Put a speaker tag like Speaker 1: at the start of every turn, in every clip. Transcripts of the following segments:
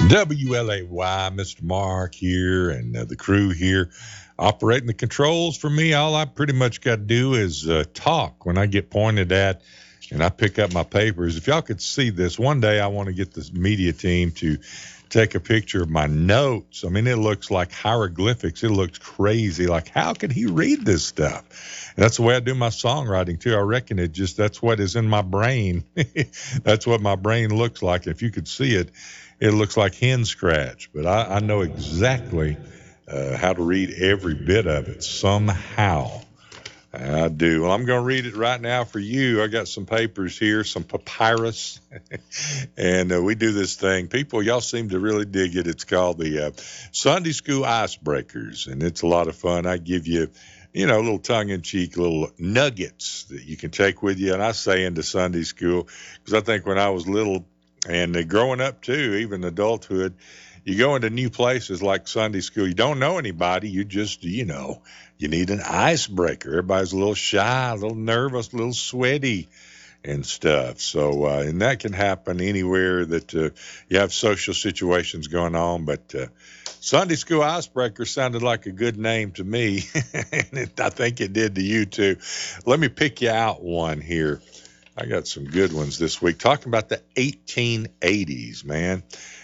Speaker 1: WLAY, Mr. Mark here, and the crew here operating the controls for me. All I pretty much got to do is talk when I get pointed at, and I pick up my papers. If y'all could see this, one day I want to get this media team to take a picture of my notes. I mean, it looks like hieroglyphics. It looks crazy. Like, how can he read this stuff? And that's the way I do my songwriting, too. I reckon that's what is in my brain. That's what my brain looks like. If you could see it, it looks like hen scratch. But I know exactly how to read every bit of it somehow. I do. Well, I'm going to read it right now for you. I got some papers here, some papyrus, and we do this thing. People, y'all seem to really dig it. It's called the Sunday School Icebreakers, and it's a lot of fun. I give you, a little tongue-in-cheek little nuggets that you can take with you, and I say into Sunday school because I think when I was little and growing up, too, even adulthood, you go into new places like Sunday school. You don't know anybody. You just, you need an icebreaker. Everybody's a little shy, a little nervous, a little sweaty and stuff. So, and that can happen anywhere that you have social situations going on. But Sunday School Icebreaker sounded like a good name to me, and I think it did to you, too. Let me pick you out one here. I got some good ones this week. Talking about the 1880s, man.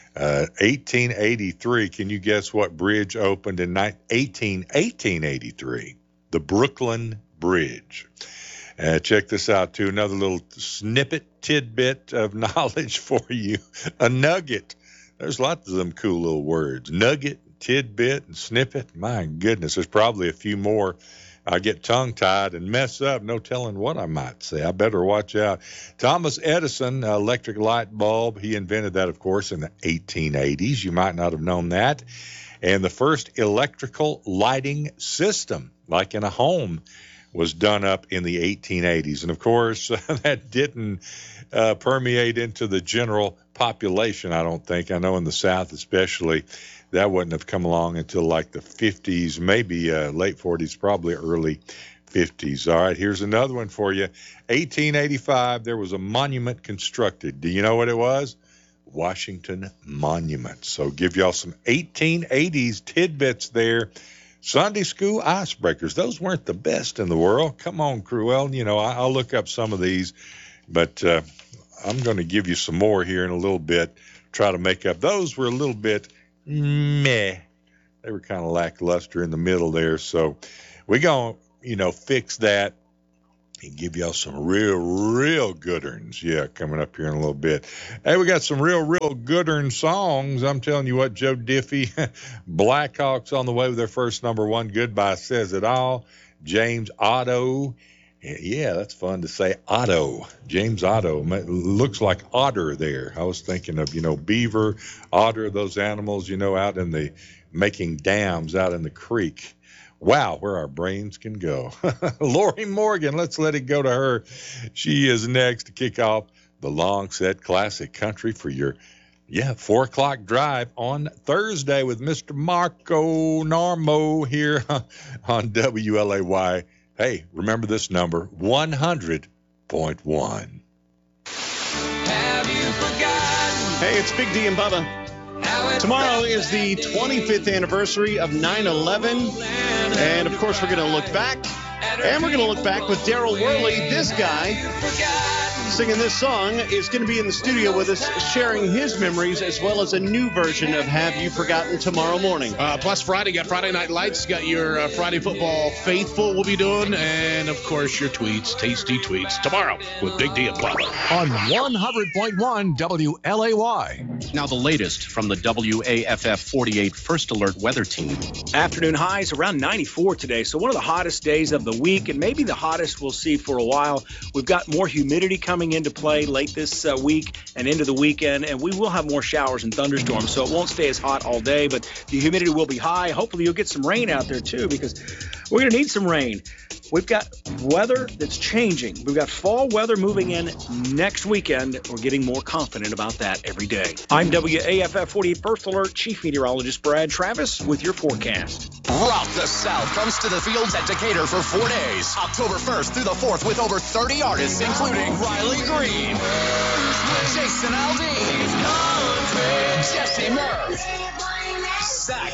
Speaker 1: 1883, can you guess what bridge opened in 1883? The Brooklyn Bridge. Check this out, too. Another little tidbit of knowledge for you. A nugget. There's lots of them cool little words. Nugget, tidbit, and snippet. My goodness, there's probably a few more. I get tongue-tied and mess up, no telling what I might say. I better watch out. Thomas Edison, electric light bulb, he invented that, of course, in the 1880s. You might not have known that. And the first electrical lighting system, like in a home, was done up in the 1880s. And, of course, that didn't permeate into the general population, I don't think. I know in the South especially, that wouldn't have come along until like the 50s, maybe late 40s, probably early 50s. All right, here's another one for you. 1885, there was a monument constructed. Do you know what it was? Washington Monument. So give y'all some 1880s tidbits there. Sunday School Icebreakers. Those weren't the best in the world. Come on, Cruel. I'll look up some of these, but I'm going to give you some more here in a little bit. Try to make up. Those were a little bit meh. They were kind of lackluster in the middle there. So we're going to, fix that and give y'all some real good ones. Yeah, coming up here in a little bit. Hey, we got some real good songs. I'm telling you what, Joe Diffie, Blackhawks on the way with their first number one. Goodbye says it all. James Otto. Yeah, that's fun to say. Otto, James Otto. Looks like otter there. I was thinking of, beaver, otter, those animals, out in the making dams out in the creek. Wow, where our brains can go. Lori Morgan, let's let it go to her. She is next to kick off the Long Set Classic Country for your 4 o'clock drive on Thursday with Mr. Marco Narmo here on WLAY. Hey, remember this number, 100.1.
Speaker 2: Have you forgotten?
Speaker 3: Hey, it's Big D and Bubba. Tomorrow is the 25th anniversary of 9/11. And, of course, we're going to look back. And we're going to look back with Daryl Worley. This guy singing this song is going to be in the studio with us, sharing his memories as well as a new version of Have You Forgotten tomorrow morning.
Speaker 4: Plus Friday, got Friday Night Lights, got your Friday Football Faithful we'll be doing, and, of course, your tweets, tasty tweets, tomorrow with Big D and Bubba.
Speaker 5: On 100.1 WLAY.
Speaker 6: Now the latest from the WAFF 48 First Alert Weather Team.
Speaker 7: Afternoon highs around 94 today, so one of the hottest days of the week, and maybe the hottest we'll see for a while. We've got more humidity coming into play late this week and into the weekend, and we will have more showers and thunderstorms, so it won't stay as hot all day, but the humidity will be high. Hopefully you'll get some rain out there too, because we're going to need some rain. We've got weather that's changing. We've got fall weather moving in next weekend. We're getting more confident about that every day. I'm WAFF 48 First Alert Chief Meteorologist Brad Travis with your forecast.
Speaker 8: Rock the South comes to the fields at Decatur for 4 days, October 1st through the 4th, with over 30 artists, including Riley Green, Jason Aldean, Jesse Murr,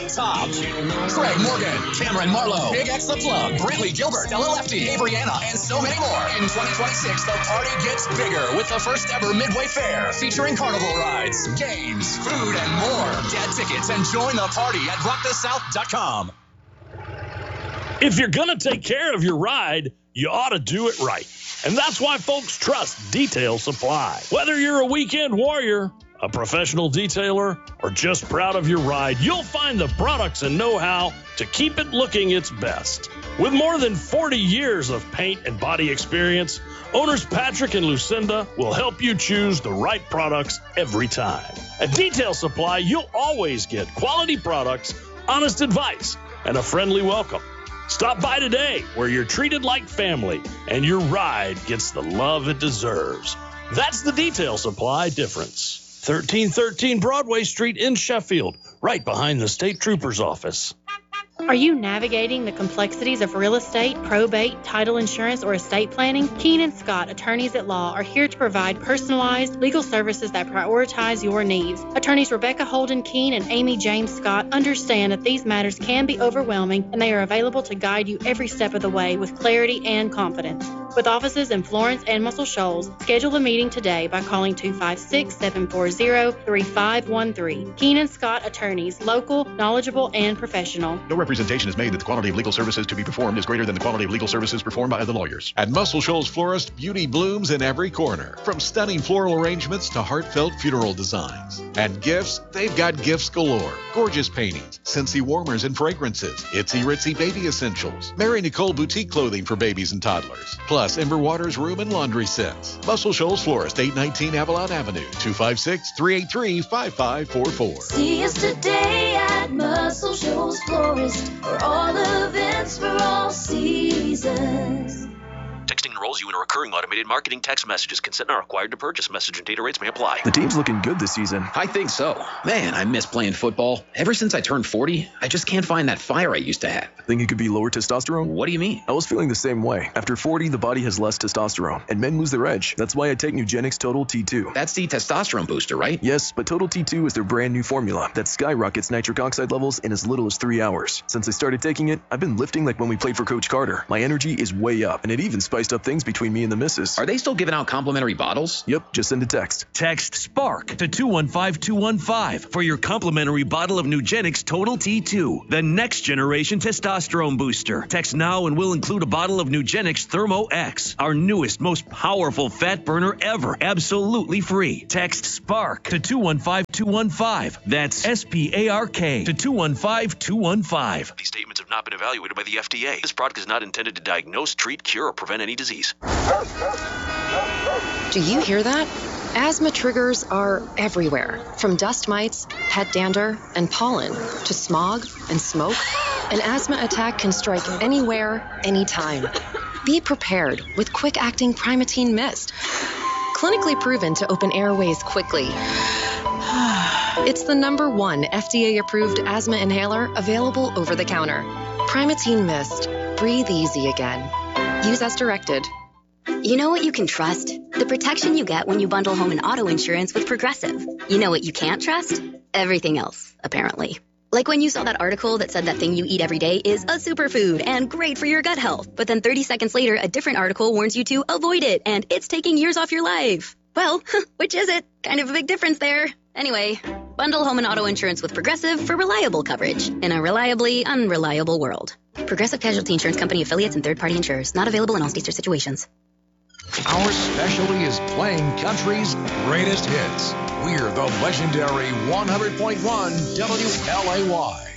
Speaker 8: top. Craig Morgan, Cameron Marlowe, Big X the Plug, Brantley Gilbert, Stella Lefty, Averyana, and so many more. In 2026, the party gets bigger with the first ever Midway Fair featuring carnival rides, games, food, and more. Get tickets and join the party at rockthesouth.com.
Speaker 9: If you're going to take care of your ride, you ought to do it right. And that's why folks trust Detail Supply. Whether you're a weekend warrior, a professional detailer, or just proud of your ride, you'll find the products and know-how to keep it looking its best. With more than 40 years of paint and body experience, owners Patrick and Lucinda will help you choose the right products every time. At Detail Supply, you'll always get quality products, honest advice, and a friendly welcome. Stop by today, where you're treated like family and your ride gets the love it deserves. That's the Detail Supply difference. 1313 Broadway Street in Sheffield, right behind the State Trooper's office.
Speaker 10: Are you navigating the complexities of real estate, probate, title insurance, or estate planning? Keenan Scott, attorneys at law, are here to provide personalized legal services that prioritize your needs. Attorneys Rebecca Holden Keene and Amy James Scott understand that these matters can be overwhelming, and they are available to guide you every step of the way with clarity and confidence. With offices in Florence and Muscle Shoals, schedule a meeting today by calling 256-740-3513. Keenan Scott Attorneys, local, knowledgeable, and professional.
Speaker 11: No representation is made that the quality of legal services to be performed is greater than the quality of legal services performed by other lawyers.
Speaker 12: At Muscle Shoals Florist, beauty blooms in every corner. From stunning floral arrangements to heartfelt funeral designs. And gifts, they've got gifts galore. Gorgeous paintings, Scentsy warmers and fragrances, itsy ritzy baby essentials, Mary Nicole boutique clothing for babies and toddlers, plus Ember Waters room and laundry sets. Muscle Shoals Florist, 819 Avalon Avenue, 256-383-5544.
Speaker 13: See us today at Muscle Shoals Florist for all events for all seasons.
Speaker 14: Texting enrolls you in a recurring automated marketing text messages. Consent not required to purchase. Message and data rates may apply.
Speaker 15: The team's looking good this season.
Speaker 16: I think so. Man, I miss playing football. Ever since I turned 40, I just can't find that fire I used to have.
Speaker 15: Think it could be lower testosterone?
Speaker 16: What do you mean?
Speaker 15: I was feeling the same way. After 40, the body has less testosterone, and men lose their edge. That's why I take Nugenix Total T2.
Speaker 16: That's the testosterone booster, right?
Speaker 15: Yes, but Total T2 is their brand new formula that skyrockets nitric oxide levels in as little as 3 hours. Since I started taking it, I've been lifting like when we played for Coach Carter. My energy is way up, and it even spiced up things between me and the missus.
Speaker 16: Are they still giving out complimentary bottles?
Speaker 15: Yep, just send a text.
Speaker 17: Text SPARK to 215215 for your complimentary bottle of Nugenix Total T2, the next generation testosterone booster. Text now and we'll include a bottle of Nugenix Thermo X, our newest, most powerful fat burner ever, absolutely free. Text SPARK to 215215. That's SPARK to 215215.
Speaker 14: These statements have not been evaluated by the FDA. This product is not intended to diagnose, treat, cure, or prevent any disease.
Speaker 18: Do you hear that? Asthma triggers are everywhere, from dust mites, pet dander, and pollen, to smog and smoke. An asthma attack can strike anywhere, anytime. Be prepared with quick-acting Primatene Mist. Clinically proven to open airways quickly. It's the #1 FDA-approved asthma inhaler available over the counter. Primatene Mist. Breathe easy again. Use as directed.
Speaker 19: You know what you can trust? The protection you get when you bundle home and auto insurance with Progressive. You know what you can't trust? Everything else, apparently. Like when you saw that article that said that thing you eat every day is a superfood and great for your gut health. But then 30 seconds later, a different article warns you to avoid it and it's taking years off your life. Well, which is it? Kind of a big difference there. Anyway, bundle home and auto insurance with Progressive for reliable coverage in a reliably unreliable world. Progressive Casualty Insurance Company affiliates and third-party insurers. Not available in all states or situations.
Speaker 5: Our specialty is playing country's greatest hits. We're the legendary 100.1 WLAY.